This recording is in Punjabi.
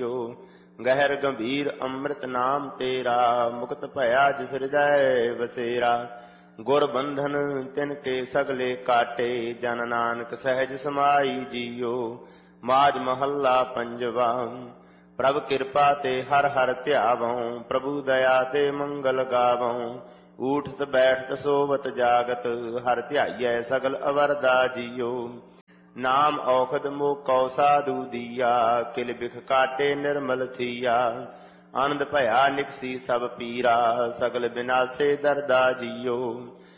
ਜੀਓ। ਗਹਿਰ ਗੰਭੀਰ ਅੰਮ੍ਰਿਤ ਨਾਮ ਤੇਰਾ, ਮੁਕਤ ਭਇਆ ਜਿਸ ਹਿਰਦੈ ਵਸੇਰਾ। ਗੁਰ ਬੰਧਨ ਤਿਨ ਕੇ ਸਗਲੇ ਕਾਟੇ, ਜਨ ਨਾਨਕ ਸਹਿਜ ਸਮਾਈ ਜੀਓ। ਮਾਝ ਮਹੱਲਾ ਪੰਜਵਾ। ਪ੍ਰਭ ਕਿਰਪਾ ਤੇ ਹਰ ਹਰ ਧਿਆਵਉ, ਪ੍ਰਭੂ ਦਇਆ ਤੇ ਮੰਗਲ ਗਾਵਉ। ਊਠਤ ਬੈਠਤ ਸੋਵਤ ਜਾਗਤ, ਹਰ ਧਿਆਈਐ ਸਗਲ ਅਵਰਦਾ ਜੀਓ। ਨਾਮ ਔਖਦ ਮੋਕਉ ਸਾਧੂ ਦੀਆ, ਕਿਲ ਬਿਖ ਕਾਟੇ ਨਿਰਮਲ ਥੀਆ। ਆਨੰਦ ਭਇਆ ਨਿਕਸੀ ਸਭ ਪੀਰਾ, ਸਗਲ ਬਿਨਾਸੇ ਦਰਦਾ ਜੀਓ।